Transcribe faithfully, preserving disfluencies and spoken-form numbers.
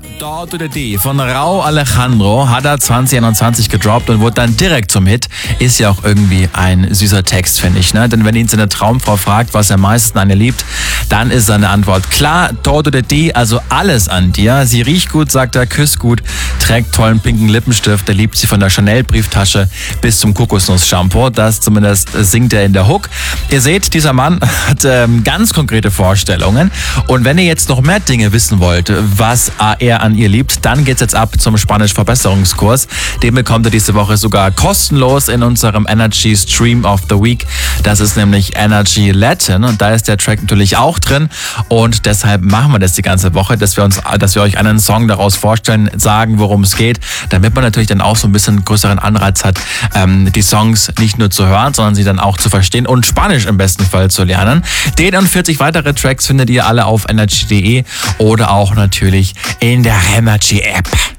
Todo de Ti von Rauw Alejandro hat er zwanzig einundzwanzig gedroppt und wurde dann direkt zum Hit. Ist ja auch irgendwie ein süßer Text, finde ich, ne? Denn wenn ihn seine Traumfrau fragt, was er am meisten an ihr liebt, dann ist seine Antwort klar, Todo de Ti, also alles an dir. Sie riecht gut, sagt er, küsst gut, trägt tollen pinken Lippenstift, er liebt sie von der Chanel-Brieftasche bis zum Kokosnuss-Shampoo. Das zumindest singt er in der Hook. Ihr seht, dieser Mann hat ähm, ganz konkrete Vorstellungen. Und wenn ihr jetzt noch mehr Dinge wissen wollt, was er an ihr liebt, dann geht's jetzt ab zum Spanisch-Verbesserungskurs. Den bekommt ihr diese Woche sogar kostenlos in unserem Energy Stream of the Week. Das ist nämlich Energy Latin und da ist der Track natürlich auch drin und deshalb machen wir das die ganze Woche, dass wir uns, dass wir euch einen Song daraus vorstellen, sagen, worum es geht, damit man natürlich dann auch so ein bisschen größeren Anreiz hat, ähm, die Songs nicht nur zu hören, sondern sie dann auch zu verstehen und Spanisch im besten Fall zu lernen. Den und vierzig weitere Tracks findet ihr alle auf energy punkt de oder auch natürlich in der Energy App.